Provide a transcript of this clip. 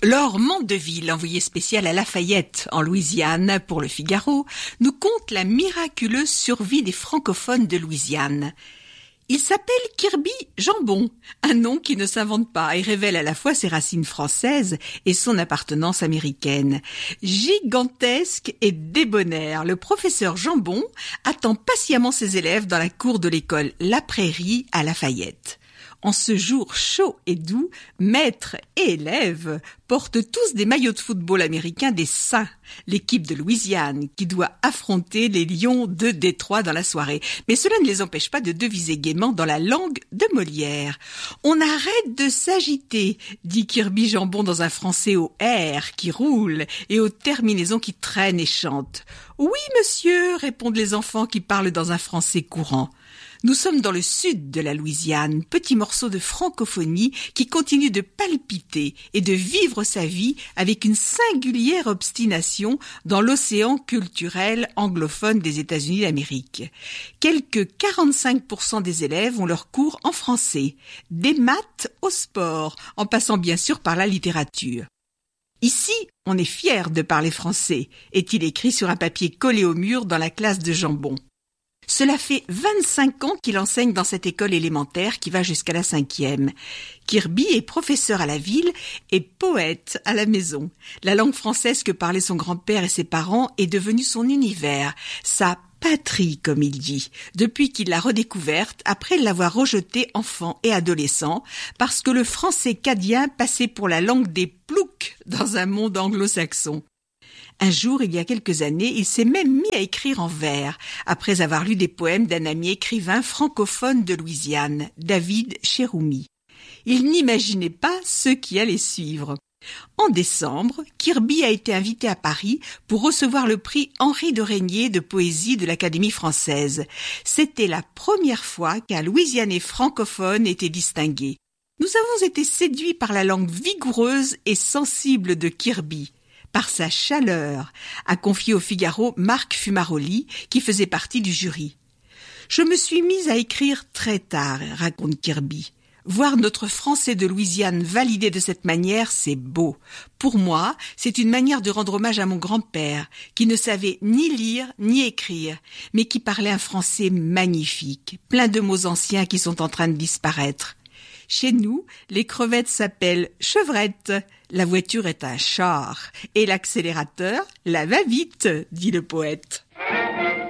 Laure Mandeville, envoyée spéciale à Lafayette, en Louisiane, pour Le Figaro, nous conte la miraculeuse survie des francophones de Louisiane. Il s'appelle Kirby Jambon, un nom qui ne s'invente pas et révèle à la fois ses racines françaises et son appartenance américaine. Gigantesque et débonnaire, le professeur Jambon attend patiemment ses élèves dans la cour de l'école La Prairie à Lafayette. En ce jour chaud et doux, maîtres et élèves portent tous des maillots de football américains des Saints, l'équipe de Louisiane qui doit affronter les Lions de Détroit dans la soirée. Mais cela ne les empêche pas de deviser gaiement dans la langue de Molière. « On arrête de s'agiter », dit Kirby Jambon dans un français au R qui roule et aux terminaisons qui traînent et chantent. « Oui, monsieur », répondent les enfants qui parlent dans un français courant. Nous sommes dans le sud de la Louisiane, petit morceau de francophonie qui continue de palpiter et de vivre sa vie avec une singulière obstination dans l'océan culturel anglophone des États-Unis d'Amérique. Quelques 45% des élèves ont leur cours en français, des maths au sport, en passant bien sûr par la littérature. Ici, on est fier de parler français, est-il écrit sur un papier collé au mur dans la classe de Jambon. Cela fait 25 ans qu'il enseigne dans cette école élémentaire qui va jusqu'à la 5e. Kirby est professeur à la ville et poète à la maison. La langue française que parlaient son grand-père et ses parents est devenue son univers, sa patrie, comme il dit, depuis qu'il l'a redécouverte après l'avoir rejetée enfant et adolescent, parce que le français cadien passait pour la langue des ploucs dans un monde anglo-saxon. Un jour, il y a quelques années, il s'est même mis à écrire en vers, après avoir lu des poèmes d'un ami écrivain francophone de Louisiane, David Cheroumi. Il n'imaginait pas ce qui allait suivre. En décembre, Kirby a été invité à Paris pour recevoir le prix Henri de Régnier de poésie de l'Académie française. C'était la première fois qu'un Louisianais francophone était distingué. Nous avons été séduits par la langue vigoureuse et sensible de Kirby. Par sa chaleur, a confié au Figaro Marc Fumaroli, qui faisait partie du jury. Je me suis mise à écrire très tard, raconte Kirby. Voir notre français de Louisiane validé de cette manière, c'est beau. Pour moi, c'est une manière de rendre hommage à mon grand-père, qui ne savait ni lire ni écrire, mais qui parlait un français magnifique, plein de mots anciens qui sont en train de disparaître. Chez nous, les crevettes s'appellent chevrettes, la voiture est un char, et l'accélérateur, la va-vite, dit le poète.